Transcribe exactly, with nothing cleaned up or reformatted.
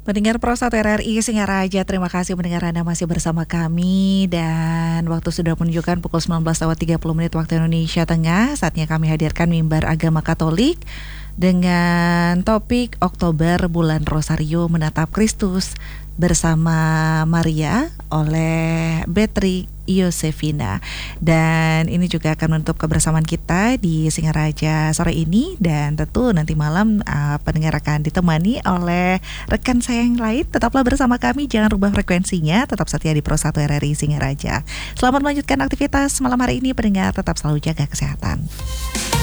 Pendengar Pro satu R R I Singaraja, terima kasih pendengar Anda masih bersama kami. Dan waktu sudah menunjukkan pukul sembilan belas lewat tiga puluh menit waktu Indonesia Tengah. Saatnya kami hadirkan Mimbar Agama Katolik dengan topik Oktober Bulan Rosario Menatap Kristus bersama Maria oleh Betri Yosefina. Dan ini juga akan menutup kebersamaan kita di Singaraja sore ini. Dan tentu nanti malam uh, pendengar akan ditemani oleh rekan saya yang lain. Tetaplah bersama kami, jangan rubah frekuensinya. Tetap setia di Pro satu R R I Singaraja. Selamat melanjutkan aktivitas malam hari ini pendengar. Tetap selalu jaga kesehatan.